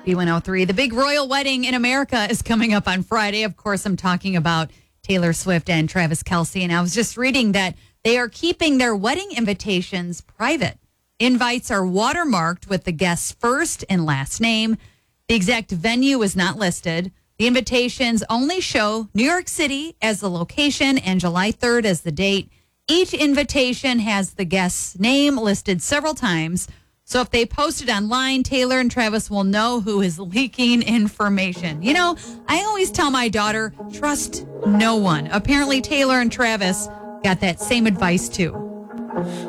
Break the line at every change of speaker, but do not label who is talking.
B103. The big royal wedding in America is coming up on Friday. Of course, I'm talking about Taylor Swift and Travis Kelce. And I was just reading that they are keeping their wedding invitations private. Invites are watermarked with the guest's first and last name. The exact venue is not listed. The invitations only show New York City as the location and July 3rd as the date. Each invitation has the guest's name listed several times. So if they post it online, Taylor and Travis will know who is leaking information. You know, I always tell my daughter, trust no one. Apparently, Taylor and Travis got that same advice, too.